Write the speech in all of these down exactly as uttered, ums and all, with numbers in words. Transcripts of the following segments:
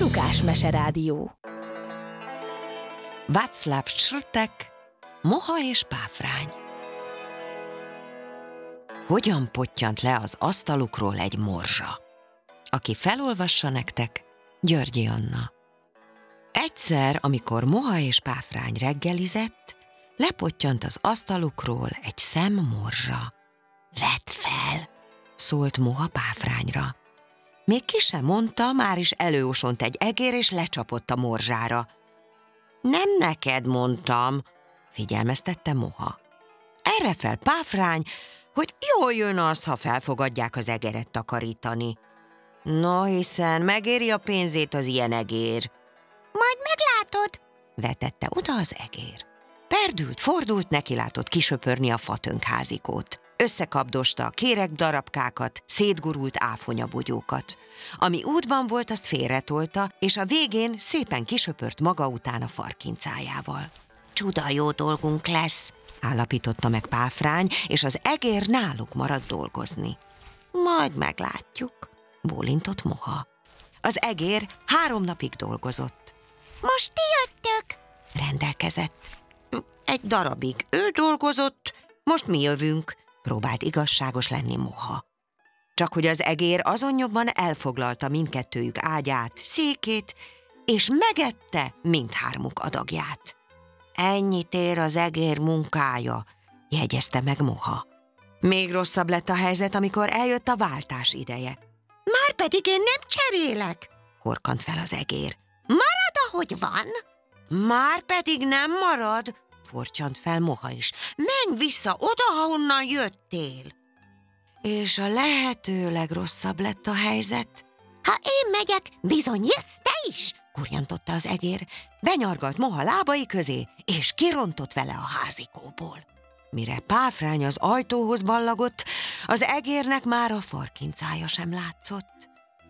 Sukás Meserádió. Václav Strtek, Moha és Páfrány. Hogyan pottyant le az asztalukról egy morzsa? Aki felolvassa nektek, Györgyi Anna. Egyszer, amikor Moha és Páfrány reggelizett, lepottyant az asztalukról egy szem morzsa. Vedd fel, szólt Moha Páfrányra. Még ki sem mondta, már is előosont egy egér, és lecsapott a morzsára. Nem neked mondtam, figyelmeztette Moha. Erre fel Páfrány, hogy jól jön az, ha felfogadják az egeret takarítani. No, hiszen megéri a pénzét az ilyen egér. Majd meglátod, vetette oda az egér. Perdült, fordult, nekilátott kisöpörni a fatönkházikót. Összekapdosta a kéreg darabkákat, szétgurult áfonyabogyókat. Ami útban volt, azt félretolta, és a végén szépen kisöpört maga után a farkincájával. Csuda jó dolgunk lesz, állapította meg Páfrány, és az egér náluk maradt dolgozni. Majd meglátjuk, bólintott Moha. Az egér három napig dolgozott. Most ti jöttök, rendelkezett. Egy darabig ő dolgozott, most mi jövünk, próbált igazságos lenni Moha. Csak hogy az egér azonnyobban elfoglalta mindkettőjük ágyát, székét, és megette mindhármuk adagját. Ennyit ér az egér munkája, jegyezte meg Moha. Még rosszabb lett a helyzet, amikor eljött a váltás ideje. Márpedig én nem cserélek, horkant fel az egér. Marad, ahogy van. Márpedig nem marad, fortyant fel Moha is. Menj vissza oda, ahonnan jöttél. És a lehető legrosszabb lett a helyzet. Ha én megyek, bizony jössz te is, kurjantotta az egér. Benyargalt Moha lábai közé, és kirontott vele a házikóból. Mire Páfrány az ajtóhoz ballagott, az egérnek már a farkincája sem látszott.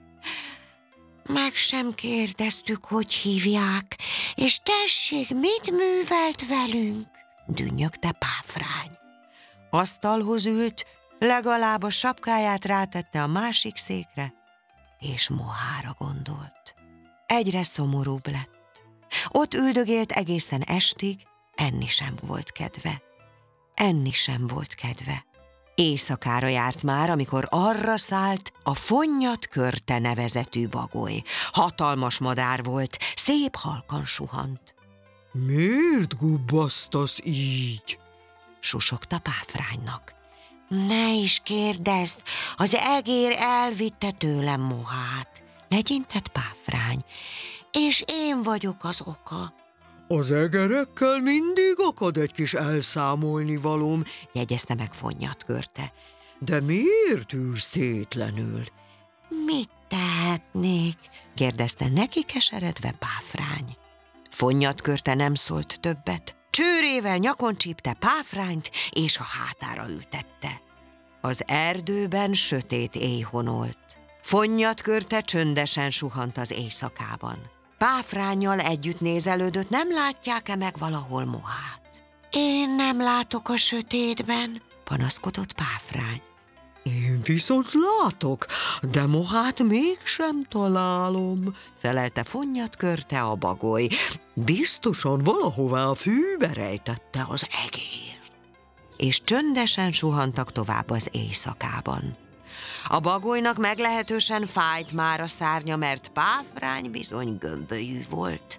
Meg sem kérdeztük, hogy hívják, és tessék, mit művelt velünk, dünnyögte Páfrány. Asztalhoz ült, legalább a sapkáját rátette a másik székre, és Mohára gondolt. Egyre szomorúbb lett. Ott üldögélt egészen estig, enni sem volt kedve. Enni sem volt kedve. Éjszakára járt már, amikor arra szállt a Fonnyat-Körte nevezetű bagoly. Hatalmas madár volt, szép halkan suhant. Miért gubbasztasz így? Susogta Páfránynak. Ne is kérdezd, az egér elvitte tőlem Mohát, legyintett Páfrány, és én vagyok az oka. Az egerekkel mindig akad egy kis elszámolni valóm, jegyezte meg Fonnyat-Körte. De miért ülsz tétlenül? Mit tehetnék? kérdezte neki keseredve Páfrány. Fonnyat-Körte nem szólt többet. Csőrével nyakon csípte Páfrányt, és a hátára ültette. Az erdőben sötét éj honolt. Fonnyat-Körte csöndesen suhant az éjszakában. Páfránnyal együtt nézelődött, nem látják-e meg valahol Mohát. Én nem látok a sötétben, panaszkodott Páfrány. Én viszont látok, de Mohát mégsem találom, felelte Fonnyat-Körte a bagoly. Biztosan valahová a fűbe rejtette az egér. És csöndesen suhantak tovább az éjszakában. A bagolynak meglehetősen fájt már a szárnya, mert Páfrány bizony gömbölyű volt.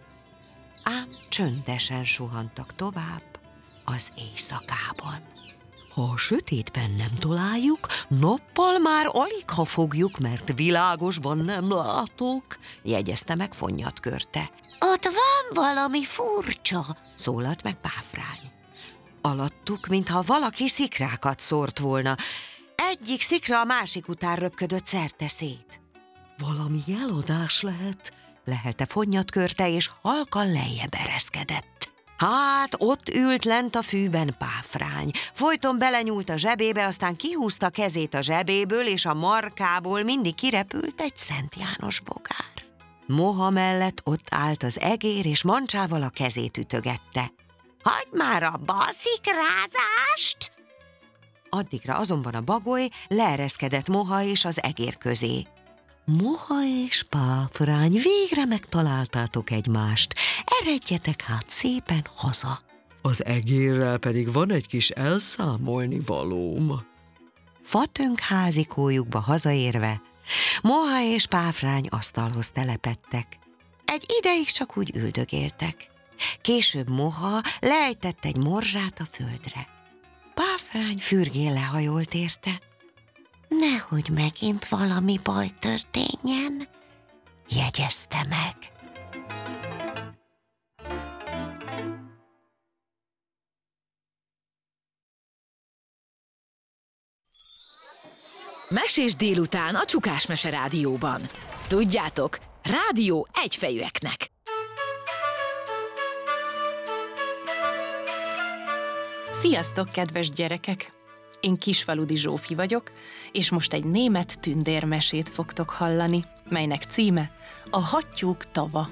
Ám csöndesen suhantak tovább az éjszakában. Ha a sötétben nem találjuk, nappal már aligha fogjuk, mert világosban nem látok, jegyezte meg Fonnyat-Körte. Ott van valami furcsa, szólalt meg Páfrány. Alattuk, mintha valaki szikrákat szórt volna. Egyik szikra a másik után röpködött szerte szét. Valami eladás lehet, lehelte Fonnyat-Körte, és halkan lejjebb ereszkedett. Hát ott ült lent a fűben Páfrány. Folyton belenyúlt a zsebébe, aztán kihúzta kezét a zsebéből, és a markából mindig kirepült egy Szent János bogár. Moha mellett ott állt az egér, és mancsával a kezét ütögette. Hagyd már abba a szikrázást! Addigra azonban a bagoly leereszkedett Moha és az egér közé. Moha és Páfrány, végre megtaláltátok egymást, eredjetek hát szépen haza. Az egérrel pedig van egy kis elszámolni valóm. Fatönk házikójukba hazaérve, Moha és Páfrány asztalhoz telepedtek. Egy ideig csak úgy üldögéltek. Később Moha leejtett egy morzsát a földre. Páfrány fürgén lehajolt érte. Nehogy megint valami baj történjen, Jegyezte meg. Mesés délután a Csukás Mese Rádióban. Tudjátok, rádió egyfejűeknek. Sziasztok, kedves gyerekek! Én Kisfaludi Zsófi vagyok, és most egy német tündérmesét fogtok hallani, melynek címe A hattyúk tava.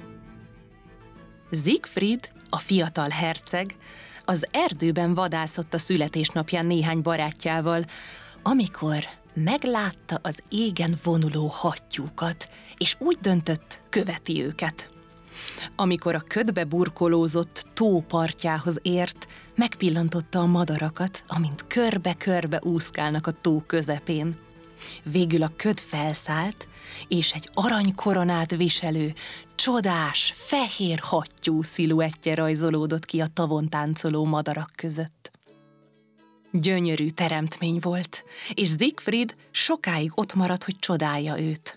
Siegfried, a fiatal herceg, az erdőben vadászott a születésnapján néhány barátjával, amikor meglátta az égen vonuló hattyúkat, és úgy döntött, követi őket. Amikor a ködbe burkolózott tó partjához ért, megpillantotta a madarakat, amint körbe-körbe úszkálnak a tó közepén. Végül a köd felszállt, és egy aranykoronát viselő, csodás, fehér hattyú sziluettje rajzolódott ki a tavon táncoló madarak között. Gyönyörű teremtmény volt, és Siegfried sokáig ott maradt, hogy csodálja őt.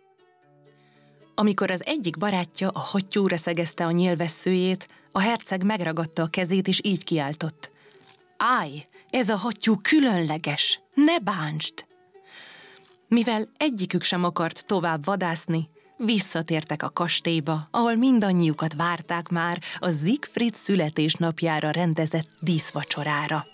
Amikor az egyik barátja a hattyúra szegezte a nyélvesszőjét, a herceg megragadta a kezét, és így kiáltott. Állj, ez a hattyú különleges, ne bántsd! Mivel egyikük sem akart tovább vadászni, visszatértek a kastélyba, ahol mindannyiukat várták már a Siegfried születésnapjára rendezett díszvacsorára.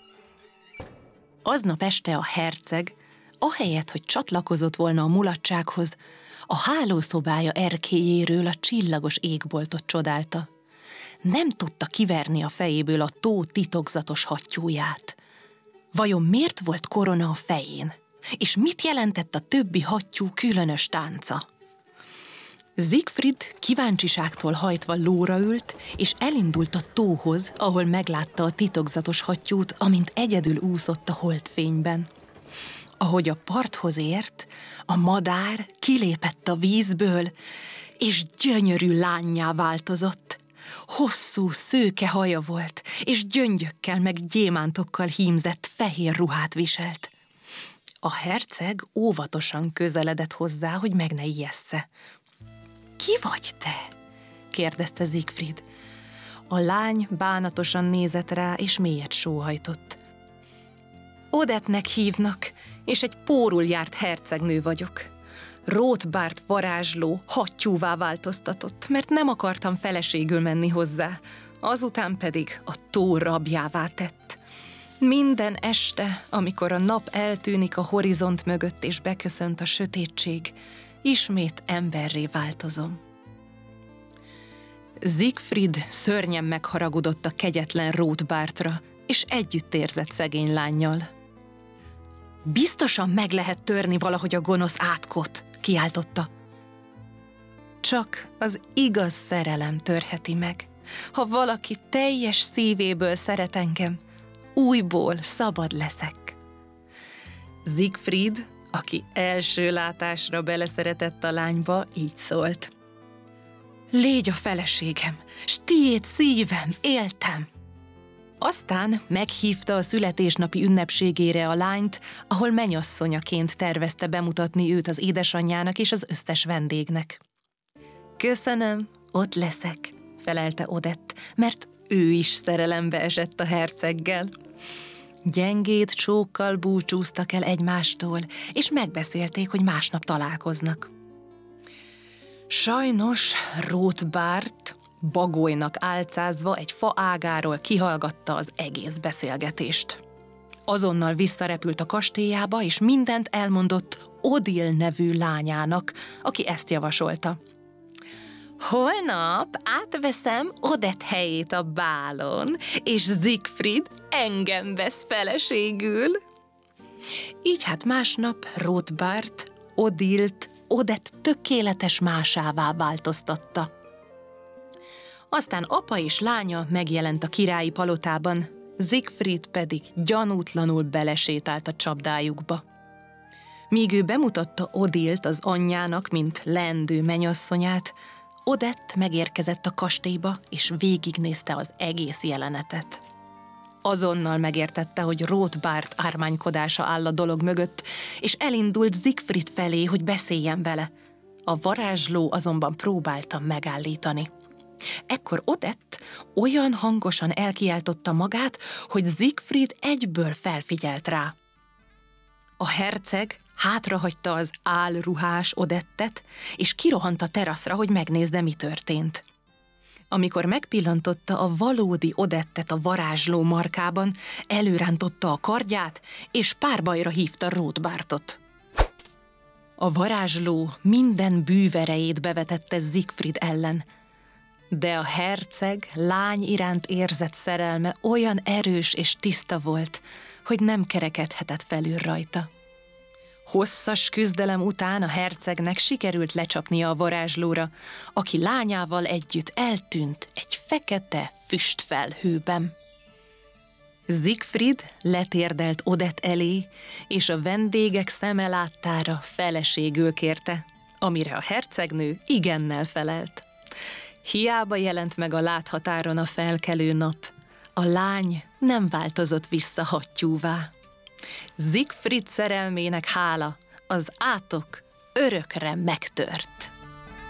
Aznap este a herceg, ahelyett, hogy csatlakozott volna a mulatsághoz, a hálószobája erkélyéről a csillagos égboltot csodálta. Nem tudta kiverni a fejéből a tó titokzatos hattyúját. Vajon miért volt korona a fején? És mit jelentett a többi hattyú különös tánca? Siegfried kíváncsiságtól hajtva lóra ült, és elindult a tóhoz, ahol meglátta a titokzatos hattyút, amint egyedül úszott a holdfényben. Ahogy a parthoz ért, a madár kilépett a vízből, és gyönyörű lánnyá változott. Hosszú, szőke haja volt, és gyöngyökkel meg gyémántokkal hímzett fehér ruhát viselt. A herceg óvatosan közeledett hozzá, hogy meg ne ijesssze. Ki vagy te? kérdezte Siegfried. A lány bánatosan nézett rá, és mélyet sóhajtott. Odetnek hívnak, és egy pórul járt hercegnő vagyok. Rótbárt varázsló hattyúvá változtatott, mert nem akartam feleségül menni hozzá, azután pedig a tó rabjává tett. Minden este, amikor a nap eltűnik a horizont mögött és beköszönt a sötétség, ismét emberré változom. Siegfried szörnyen megharagudott a kegyetlen Rótbártra, és együtt érzett szegény lánnyal. Biztosan meg lehet törni valahogy a gonosz átkot, kiáltotta. Csak az igaz szerelem törheti meg. Ha valaki teljes szívéből szeret engem, újból szabad leszek. Siegfried, aki első látásra beleszeretett a lányba, így szólt. Légy a feleségem, s tiéd szívem, éltem! Aztán meghívta a születésnapi ünnepségére a lányt, ahol menyasszonyaként tervezte bemutatni őt az édesanyjának és az összes vendégnek. Köszönöm, ott leszek, felelte Odett, mert ő is szerelembe esett a herceggel. Gyengéd csókkal búcsúztak el egymástól, és megbeszélték, hogy másnap találkoznak. Sajnos Rótbárt bagolynak álcázva egy fa ágáról kihallgatta az egész beszélgetést. Azonnal visszarepült a kastélyába, és mindent elmondott Odil nevű lányának, aki ezt javasolta. Holnap átveszem Odett helyét a bálon, és Siegfried engem vesz feleségül. Így hát másnap Rótbárt Odilt Odett tökéletes másává változtatta. Aztán apa és lánya megjelent a királyi palotában, Siegfried pedig gyanútlanul belesétált a csapdájukba. Míg ő bemutatta Odilt az anyjának, mint leendő menyasszonyát, Odett megérkezett a kastélyba, és végignézte az egész jelenetet. Azonnal megértette, hogy Rothbart ármánykodása áll a dolog mögött, és elindult Siegfried felé, hogy beszéljen vele. A varázsló azonban próbálta megállítani. Ekkor Odett olyan hangosan elkiáltotta magát, hogy Siegfried egyből felfigyelt rá. A herceg hátrahagyta az álruhás Odettet, és kirohant a teraszra, hogy megnézze, mi történt. Amikor megpillantotta a valódi Odettet a varázsló markában, előrántotta a kardját, és párbajra hívta Rothbartot. A varázsló minden bűverejét bevetette Siegfried ellen, de a herceg lány iránt érzett szerelme olyan erős és tiszta volt, hogy nem kerekedhetett felül rajta. Hosszas küzdelem után a hercegnek sikerült lecsapnia a varázslóra, aki lányával együtt eltűnt egy fekete füstfelhőben. Siegfried letérdelt Odett elé, és a vendégek szeme láttára feleségül kérte, amire a hercegnő igennel felelt. Hiába jelent meg a láthatáron a felkelő nap, a lány nem változott vissza hattyúvá. Siegfried szerelmének hála, az átok örökre megtört.